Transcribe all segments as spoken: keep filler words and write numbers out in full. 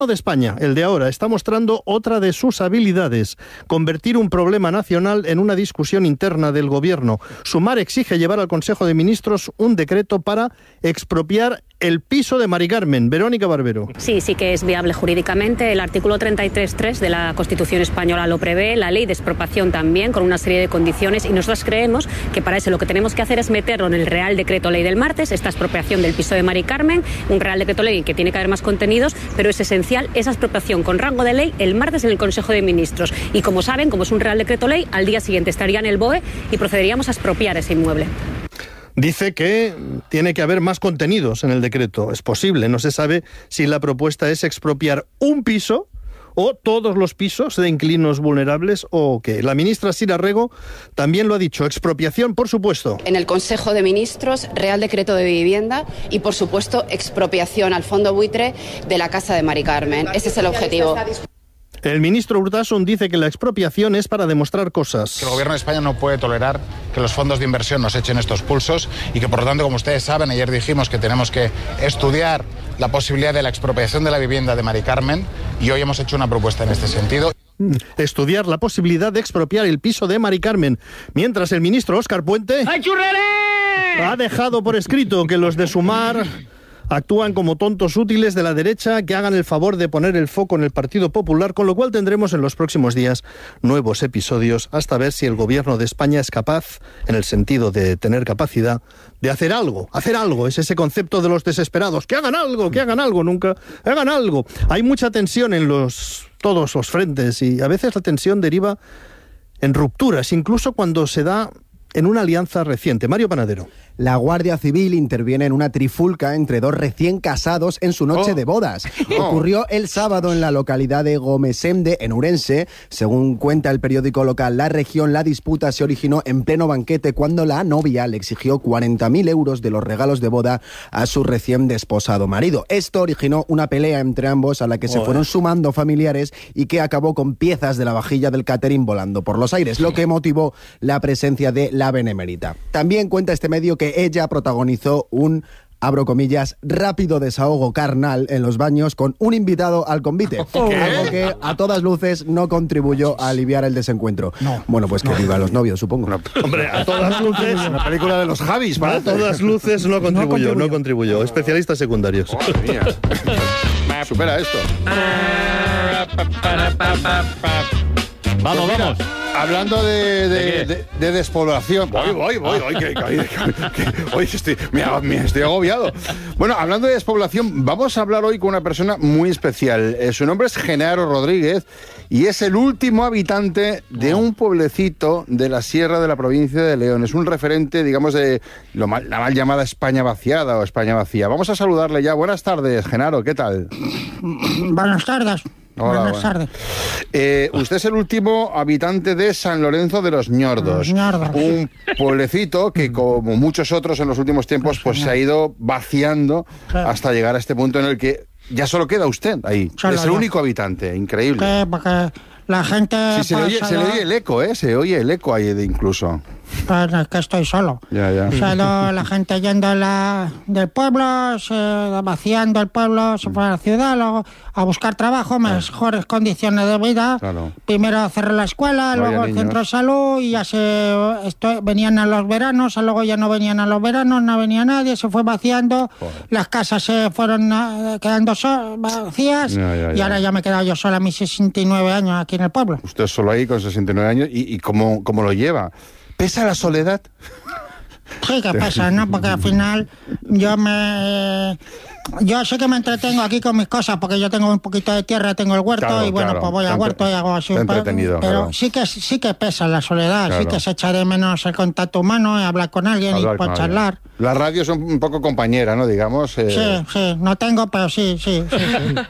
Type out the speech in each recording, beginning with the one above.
de España, el de ahora, está mostrando otra de sus habilidades: convertir un problema nacional en una discusión interna del gobierno. Sumar exige llevar al Consejo de Ministros un decreto para expropiar el piso de Mari Carmen. Verónica Barbero. Sí, sí que es viable jurídicamente. El artículo treinta y tres punto tres de la Constitución española lo prevé, la ley de expropiación también, con una serie de condiciones, y nosotros creemos que para eso lo que tenemos que hacer es meterlo en el Real Decreto Ley del martes, esta expropiación del piso de Mari Carmen, un Real Decreto Ley que tiene que haber más contenidos, pero es esencial esa expropiación con rango de ley el martes en el Consejo de Ministros. Y como saben, como es un Real Decreto Ley, al día siguiente estaría en el B O E y procederíamos a expropiar ese inmueble. Dice que tiene que haber más contenidos en el decreto. Es posible, no se sabe si la propuesta es expropiar un piso o todos los pisos de inquilinos vulnerables o qué. La ministra Sira Rego también lo ha dicho: expropiación, por supuesto. En el Consejo de Ministros, Real Decreto de Vivienda y, por supuesto, expropiación al fondo buitre de la casa de Mari Carmen. Ese es el objetivo. El ministro Urtasun dice que la expropiación es para demostrar cosas. Que el gobierno de España no puede tolerar que los fondos de inversión nos echen estos pulsos y que, por lo tanto, como ustedes saben, ayer dijimos que tenemos que estudiar la posibilidad de la expropiación de la vivienda de Mari Carmen y hoy hemos hecho una propuesta en este sentido. Estudiar la posibilidad de expropiar el piso de Mari Carmen, mientras el ministro Óscar Puente ha dejado por escrito que los de Sumar actúan como tontos útiles de la derecha que hagan el favor de poner el foco en el Partido Popular, con lo cual tendremos en los próximos días nuevos episodios hasta ver si el gobierno de España es capaz, en el sentido de tener capacidad, de hacer algo. Hacer algo es ese concepto de los desesperados. Que hagan algo, que hagan algo, nunca hagan algo. Hay mucha tensión en los todos los frentes y a veces la tensión deriva en rupturas, incluso cuando se da en una alianza reciente. Mario Panadero. La Guardia Civil interviene en una trifulca entre dos recién casados en su noche oh. de bodas. Oh. Ocurrió el sábado en la localidad de Gomesende, en Ourense. Según cuenta el periódico local La Región, la disputa se originó en pleno banquete cuando la novia le exigió cuarenta mil euros de los regalos de boda a su recién desposado marido. Esto originó una pelea entre ambos a la que se oh. fueron sumando familiares y que acabó con piezas de la vajilla del catering volando por los aires, lo que motivó la presencia de la benemérita. También cuenta este medio que ella protagonizó un, abro comillas, rápido desahogo carnal en los baños con un invitado al convite. ¿Qué? Algo que a todas luces no contribuyó a aliviar el desencuentro. No. Bueno, pues que no. Viva los novios, supongo. No, hombre, a todas luces... Una película de los Javis, ¿vale? A todas luces no contribuyó, no contribuyó. No contribuyó. Especialistas secundarios. Oh, mía. Supera esto. Vamos, vamos. Hablando de, de, ¿De, de, de despoblación. Voy, voy, voy. Hoy que, que, que, hoy estoy, me, me estoy agobiado. Bueno, hablando de despoblación, vamos a hablar hoy con una persona muy especial. Eh, su nombre es Genaro Rodríguez y es el último habitante de un pueblecito de la sierra de la provincia de León. Es un referente, digamos, de lo mal, la mal llamada España vaciada o España vacía. Vamos a saludarle ya. Buenas tardes, Genaro. ¿Qué tal? Buenas tardes. Hola, Buenas tardes. Eh, usted es el último habitante de San Lorenzo de los Ñordos, Ñordos. Un pueblecito que, como muchos otros en los últimos tiempos, pues se ha ido vaciando sí. hasta llegar a este punto en el que ya solo queda usted ahí. Solo es el yo. único habitante, increíble. ¿Qué? Porque la gente... Sí, se, le oye, se le oye el eco, ¿eh? Se oye el eco ahí de incluso. Pues es que estoy solo. Ya, ya. Solo la gente yendo la, del pueblo, se, vaciando el pueblo, se fue a la ciudad, luego a buscar trabajo, mejores condiciones de vida. Claro. Primero cerró la escuela, no luego el centro de salud, y ya se esto, venían a los veranos, luego ya no venían a los veranos, no venía nadie, se fue vaciando, Joder. Las casas se fueron uh, quedando so vacías, ya, ya, ya. Y ahora ya me he quedado yo sola a mis sesenta y nueve años aquí en el pueblo. Usted solo ahí con sesenta y nueve años, ¿y, y cómo, cómo lo lleva? ¿Pesa la soledad? Sí que pesa, ¿no? Porque al final yo me... Yo sé que me entretengo aquí con mis cosas porque yo tengo un poquito de tierra, tengo el huerto claro, y bueno, claro. pues voy al huerto y hago así un poco. Pero claro. sí que sí que pesa la soledad, claro. Sí que se echa de menos el contacto humano, hablar con alguien hablar y pues charlar. Alguien. La radio es un poco compañera, ¿no? Digamos. Eh... Sí, sí, no tengo, pero sí, sí, sí.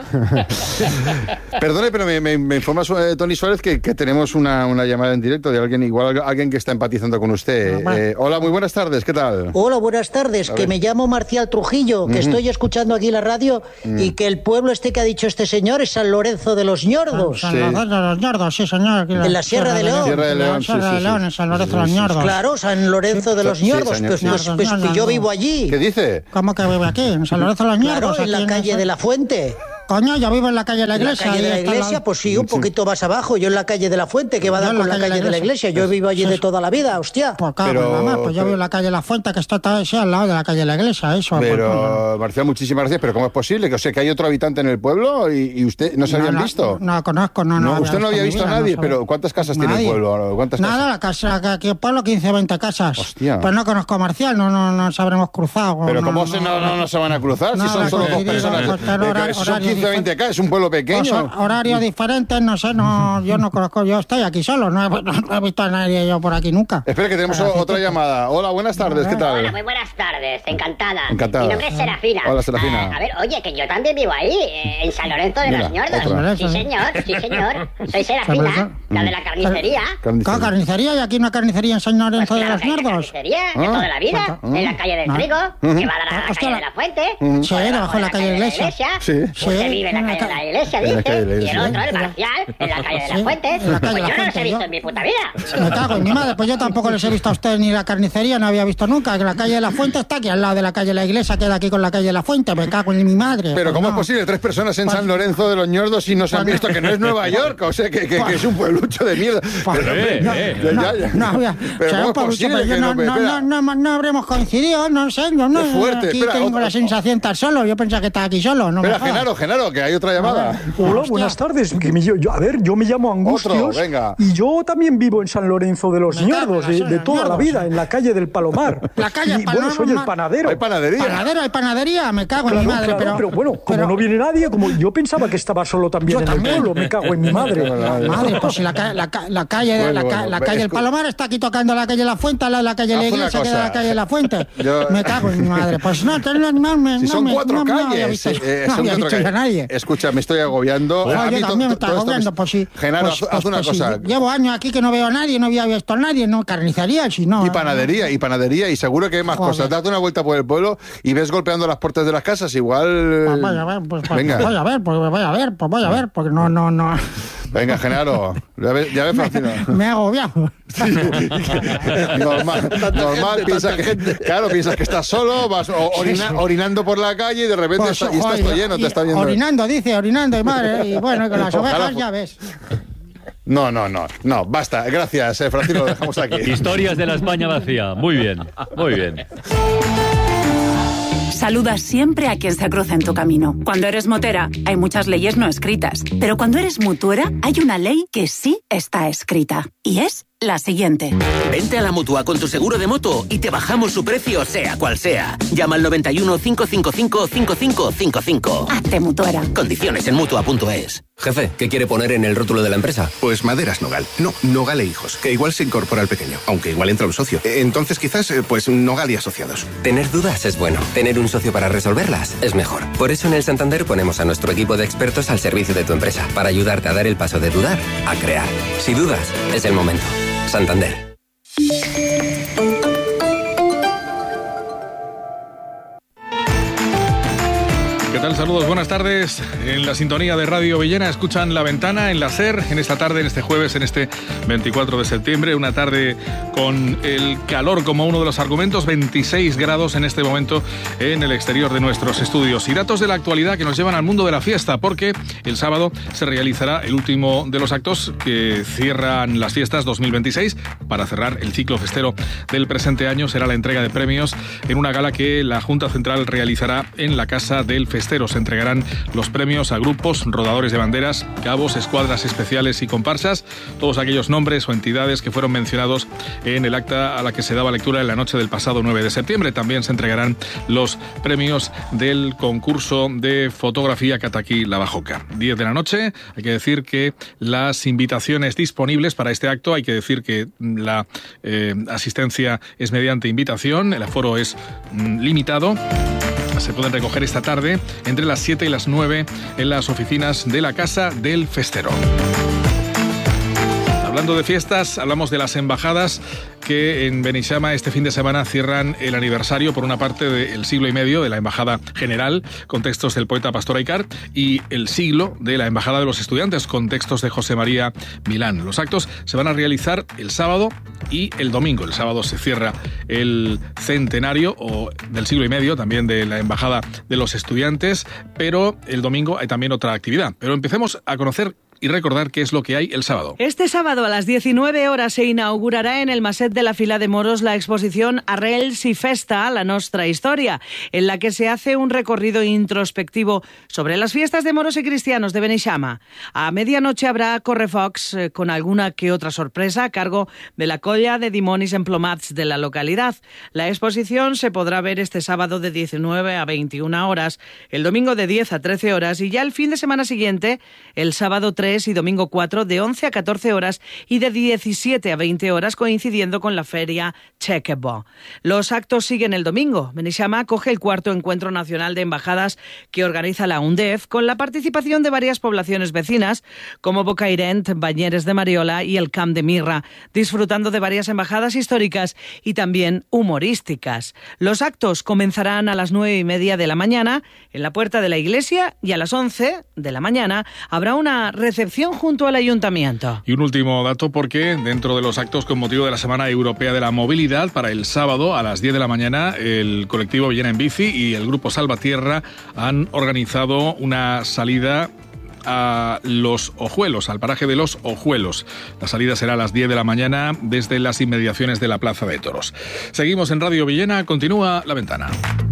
sí. Perdone, pero me, me, me informa eh, Tony Suárez que, que tenemos una, una llamada en directo de alguien, igual alguien que está empatizando con usted. No, bueno. eh, hola, muy buenas tardes, ¿qué tal? Hola, buenas tardes, que me llamo Marcial Trujillo, que uh-huh. estoy escuchando aquí la radio uh-huh. y que el pueblo este que ha dicho este señor es San Lorenzo de los Ñordos. San Lorenzo de los Ñordos, sí, señor. Aquí en la, la Sierra, Sierra de León. Sierra de León, Sierra sí, de León, sí, en San Lorenzo de los Ñordos. Claro, San Lorenzo de los Ñordos, sí, pues, pues, pues, pues que yo vivo allí. ¿Qué dice? ¿Cómo que vive aquí? En San Lorenzo de los Ñordos. Claro, en la calle de la Fuente. Coño, yo vivo en la calle de la Iglesia. ¿En la calle de la Iglesia? La... Pues sí, un poquito más abajo. Yo en la calle de la Fuente, que va a dar con la calle de la Iglesia. Yo vivo allí de toda la vida, hostia. Pues claro, pero, mamá, pues yo pero... vivo en la calle de la Fuente, que está todo ese al lado de la calle de la Iglesia, eso. Pero, pues, no. Marcial, muchísimas gracias, pero ¿cómo es posible? Que, o sea, que hay otro habitante en el pueblo y, y usted no se no, habían no, visto. No, no conozco, no, no. no usted no había visto vida, a nadie, no pero ¿cuántas casas nadie. tiene el pueblo? ¿Cuántas Nada, casas? la casa, aquí el pueblo quince, veinte casas. Hostia. Pues no conozco a Marcial, no, no, no nos habremos cruzado. Pero no, ¿cómo no, se no, no, no se van a cruzar? No, si son solo dos personas. Pues, horario, son quince, veinte casas, es un pueblo pequeño. Pues, horarios diferentes, no sé, no, yo no conozco, yo estoy aquí solo, no he, no he visto a nadie yo por aquí nunca. Espera que tenemos Pero, otra llamada. Hola, buenas tardes, ¿qué tal? Hola, muy buenas tardes, encantada. Encantada. Mi nombre es Serafina. Hola, Serafina. A, a ver, oye, que yo también vivo ahí, eh, en San Lorenzo de Mira, los Ñordos. otra. Sí, señor, sí, señor. Soy Serafina, la de la carnicería. ¿Qué carnicería? ¿Y aquí una carnicería en San Lorenzo Pues de claro los que hay una Ñordos? carnicería de Ah, toda la vida, pues, en la calle del ah, Trigo, uh-huh. que va a dar a la Hostia, calle la- de la Fuente. Uh-huh. Sí, por debajo de la calle de la Iglesia. Sí. Usted vive en la calle de la Iglesia, En la calle de la dice, y Iglesia. el otro, el Marcial, en la calle de Sí, la Fuente. en la calle Pues de yo la no los he Fuente, visto yo- en mi puta vida. Me cago en mi madre, pues yo tampoco les he visto a ustedes ni la carnicería, no había visto nunca, que la calle de la Fuente está aquí al lado de la calle de la Iglesia, queda aquí con la calle de la Fuente, me cago en mi madre. Pero pues ¿cómo no. es posible? Tres personas en Pues- San Lorenzo de los Ñordos y no se han Pues- visto que no es Nueva York, o sea, que, que, que es un pueblucho de mierda. Pues- Pero, hombre, no, ya, no, ya, ya. no había- Pero o sea, ¿cómo es por- posible pero yo que no, no? no, Espera. no, no, no habremos coincidido, no sé, yo no, Qué fuerte, aquí espera, tengo otra- la sensación de estar solo, yo pensaba que estaba aquí solo, no me Espera, jodas. Genaro, Genaro, que hay otra llamada. Hola, buenas tardes. Que me- yo- yo- a ver, yo me llamo Angustios. Otro, venga. Y yo también vivo en San Lorenzo de los Me cago en Ñordos, la de, suya, de toda la Ñordos. vida, en la calle del Palomar. La calle y, bueno, soy el Palomar. panadero. Hay panadería. Panadero, hay panadería, me cago en Claro, mi madre, claro, pero... pero bueno, como pero- no viene nadie, como yo pensaba que estaba solo también Yo en también. el pueblo, me cago en mi madre. Madre, pues si la, ca- la, ca- la calle, Bueno, la, ca- bueno, la ve, calle del escu- Palomar está aquí tocando la calle de la Fuente, al lado de la calle de la Haz una Iglesia, que cosa. da la calle de la Fuente. Yo- Me cago en mi madre. Pues no, no, no, no, Si no son me- cuatro no, no había calles. visto, eh, no son había cuatro visto yo a calles. nadie. Escucha, me estoy agobiando. Pues A yo mí to- también me to- está todo esto agobiando, me- pues sí. Genaro, Pues- haz, haz pues- una pues sí. cosa. Llevo años aquí que no veo a nadie, no había visto a nadie, no carnicería, si no. Y panadería, y panadería, y seguro que hay más Joder. cosas. Date una vuelta por el pueblo y ves golpeando las puertas de las casas, igual... Pues voy a ver, pues, pues, Venga. pues voy a ver, pues voy a ver, pues voy a ver, porque no, no, no. Venga, Genaro, ya ves, ya ves, Francino. Me he agobiado. Normal, normal, piensas que, claro, piensas que estás solo, vas o- orina- orinando por la calle y de repente Pues, está, y estás joder, todo lleno, y te está viendo. Orinando, dice, orinando, y madre, y bueno, con las Ojalá ovejas fu- ya ves. No, no, no, no, basta, gracias, eh, Francino, lo dejamos aquí. Historias de la España vacía. Muy bien, muy bien. Saludas siempre a quien se cruza en tu camino. Cuando eres motera, hay muchas leyes no escritas. Pero cuando eres mutuera, hay una ley que sí está escrita. Y es la siguiente. Vente a la Mutua con tu seguro de moto y te bajamos su precio sea cual sea. Llama al noventa y uno, cinco cinco cinco, cinco cinco cinco cinco. Hazte mutuera. Condiciones en Mutua punto es. Jefe, ¿qué quiere poner en el rótulo de la empresa? Pues Maderas Nogal. No, Nogal e Hijos, que igual se incorpora al pequeño, aunque igual entra un socio. Eh, Entonces quizás, eh, pues Nogal y Asociados. Tener dudas es bueno. Tener un socio para resolverlas es mejor. Por eso en el Santander ponemos a nuestro equipo de expertos al servicio de tu empresa, para ayudarte a dar el paso de dudar a crear. Si dudas, es el momento. Santander. ¿Qué tal? Saludos, buenas tardes. En la sintonía de Radio Villena escuchan La Ventana en la SER en esta tarde, en este jueves, en este veinticuatro de septiembre. Una tarde con el calor como uno de los argumentos, veintiséis grados en este momento en el exterior de nuestros estudios. Y datos de la actualidad que nos llevan al mundo de la fiesta, porque el sábado se realizará el último de los actos que cierran las fiestas dos mil veintiséis. Para cerrar el ciclo festero del presente año será la entrega de premios en una gala que la Junta Central realizará en la Casa del Festero. Se entregarán los premios a grupos, rodadores de banderas, cabos, escuadras especiales y comparsas, todos aquellos nombres o entidades que fueron mencionados en el acta a la que se daba lectura en la noche del pasado nueve de septiembre. También se entregarán los premios del concurso de fotografía Cataquí La Bajoca. diez de la noche, hay que decir que las invitaciones disponibles para este acto, hay que decir que la eh, asistencia es mediante invitación, el aforo es mm, limitado. Se pueden recoger esta tarde entre las siete y las nueve en las oficinas de la Casa del Festero. Hablando de fiestas, hablamos de las embajadas que en Beneixama este fin de semana cierran el aniversario, por una parte, del siglo y medio de la Embajada General, con textos del poeta Pastor Aicart, y el siglo de la Embajada de los Estudiantes, con textos de José María Milán. Los actos se van a realizar el sábado y el domingo. El sábado se cierra el centenario o del siglo y medio también de la Embajada de los Estudiantes, pero el domingo hay también otra actividad. Pero empecemos a conocer y recordar qué es lo que hay el sábado. Este sábado a las diecinueve horas se inaugurará en el Maset de la Fila de Moros la exposición Arrels i Festa, la nostra historia, en la que se hace un recorrido introspectivo sobre las fiestas de moros y cristianos de Beneixama. A medianoche habrá correfocs eh, con alguna que otra sorpresa a cargo de la colla de dimonis emplomats de la localidad. La exposición se podrá ver este sábado de diecinueve a veintiuna horas, el domingo de diez a trece horas y ya el fin de semana siguiente, el sábado tres y domingo cuatro, de once a catorce horas y de diecisiete a veinte horas, coincidiendo con la feria Chequebo. Los actos siguen el domingo. Beneixama acoge el cuarto Encuentro Nacional de Embajadas que organiza la UNDEF, con la participación de varias poblaciones vecinas, como Bocairent, Banyeres de Mariola y el Camp de Mirra, disfrutando de varias embajadas históricas y también humorísticas. Los actos comenzarán a las nueve y media de la mañana en la puerta de la iglesia y a las once de la mañana habrá una recepción junto al ayuntamiento. Y un último dato, porque dentro de los actos con motivo de la Semana Europea de la Movilidad, para el sábado a las diez de la mañana, el colectivo Villena en Bici y el grupo Salvatierra han organizado una salida a Los Ojuelos, al paraje de Los Ojuelos. La salida será a las diez de la mañana desde las inmediaciones de la Plaza de Toros. Seguimos en Radio Villena, continúa La Ventana.